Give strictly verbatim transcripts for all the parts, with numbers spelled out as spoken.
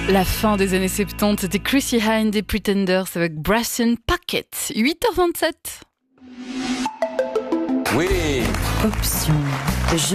La fin des années soixante-dix, c'était Chrissy Hynde des Pretenders avec Brass in Pocket. huit heures vingt-sept. Oui. Option jeu.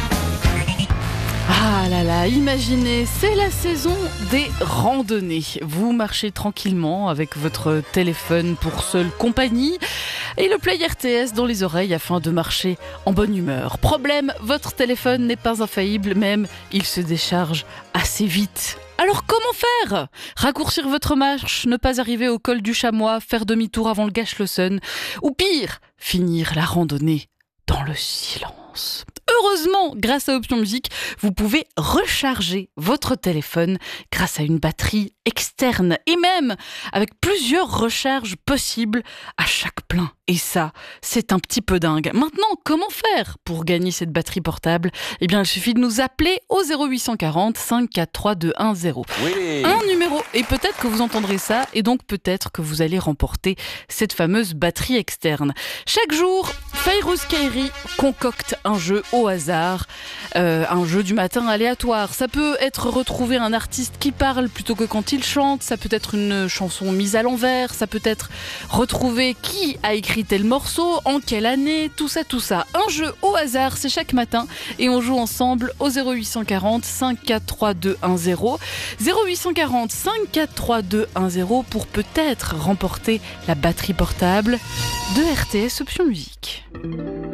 Ah là là, imaginez, c'est la saison des randonnées. Vous marchez tranquillement avec votre téléphone pour seule compagnie et le Play R T S dans les oreilles afin de marcher en bonne humeur. Problème, votre téléphone n'est pas infaillible, même il se décharge assez vite. Alors comment faire ? Raccourcir votre marche, ne pas arriver au col du Chamois, faire demi-tour avant le Gashlossen, ou pire, finir la randonnée dans le silence. Heureusement, grâce à Option Musique, vous pouvez recharger votre téléphone grâce à une batterie externe et même avec plusieurs recharges possibles à chaque plein. Et ça, c'est un petit peu dingue. Maintenant, comment faire pour gagner cette batterie portable ? Eh bien, il suffit de nous appeler au zéro huit cent quarante, cinq quatre trois, deux un zéro. Oui. Un numéro, et peut-être que vous entendrez ça, et donc peut-être que vous allez remporter cette fameuse batterie externe. Chaque jour, Fayrouz Kairi concocte un jeu au hasard, euh, un jeu du matin aléatoire. Ça peut être retrouver un artiste qui parle plutôt que quand il chante, ça peut être une chanson mise à l'envers, ça peut être retrouver qui a écrit tel morceau, en quelle année, tout ça, tout ça. Un jeu au hasard, c'est chaque matin, et on joue ensemble au zéro huit cent quarante, cinq quatre trois, deux un zéro. zéro huit cent quarante, cinq quatre trois, deux un zéro pour peut-être remporter la batterie portable de R T S Option Musique.